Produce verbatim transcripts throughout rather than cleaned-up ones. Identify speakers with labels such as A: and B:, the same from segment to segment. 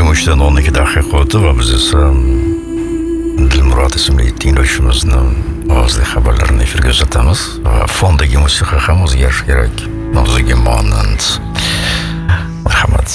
A: yigirma uchdan o'n ikki daqiqa o'tdi va biz esa Dilmurod ismli tinglovchimizni ovozli xabarlarini efirga uzatamiz va fondagi musiqa ham o'zgarishi kerak. Mavzuga monand. Marhamat.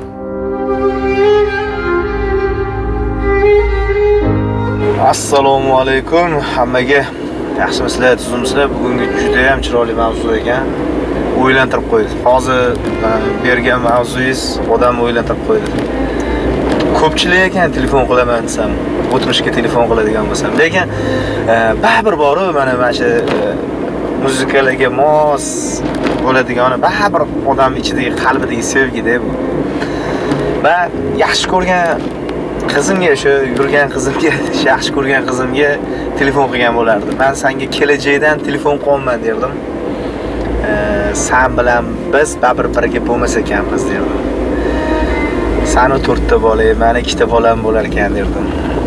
B: Assalomu alaykum hammaga. Yaxshimisizlar, tuzimsizlar? Bugungi juda ham chiroyli mavzu ekan. O'ylantirib qo'ydi. Hozir bergan mavzungiz odamni o'ylantirib qo'ydi. Ko'pchilik ekan telefon qilaman desam, o'tmishga telefon qiladigan bo'lsam, lekin baribir bor-ku, mana mana shu muzikalarga mos bo'ladigan, baribir odam ichidagi qalbidagi sevgi-da bu. Va yaxshi ko'rgan qizimga, shu yurgan qizimga, yaxshi ko'rgan qizimga telefon qilgan bo'lardim. Men senga kelajakdan telefon qilolman derdim. Sen bilan biz baribir birga bo'lmas ekanmiz derdim. Seni to'rtta bola, meni ikkita bolam bo'lar ekan derdim.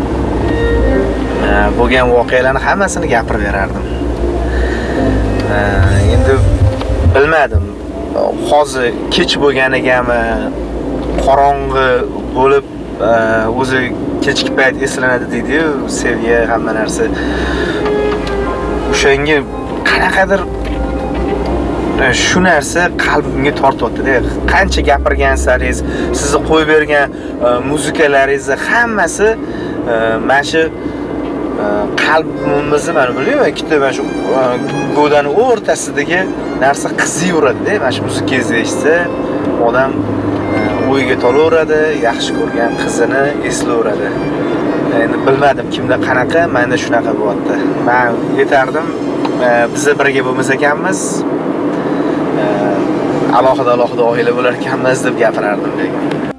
B: Bo'lgan voqealarni hammasini gapirib berardim. Endi bilmadim. Hozir kech bo'lgan ekanmi, qorong'i bo'lib o'zi kechki payt eslanadi deydi-yu, sevgi hamma narsa. O'shanga qanaqadir shu narsa qalbimga tortyapti-da. Qancha gapirgansaringiz, sizni qo'yib bergan muzikalaringiz hammasi mana shu qalbimizni, men bilmayman, ikkita mana shu go'dani o'rtasidagi narsa qizaveradi-da. Mana shu muzikangizni eshitsa, odam o'yga tolaveradi, yaxshi ko'rgan qizini eslayveradi. Endi bilmadim kimda qanaqa, menda shunaqa bo'lyapti. Men yetardim, biz birga bo'lmas ekanmiz. Alohida alohida oila bo'lar ekanmiz deb gapirardim lekin.